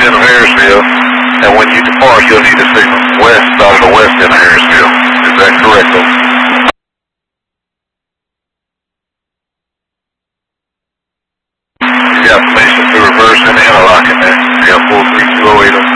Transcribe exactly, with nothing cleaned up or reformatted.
end of Harrisville, and when you depart, you'll need to signal west out of the west end of Harrisville. Is that correct, though? You got permission to reverse and interlock in there. Yeah, four three two oh eight.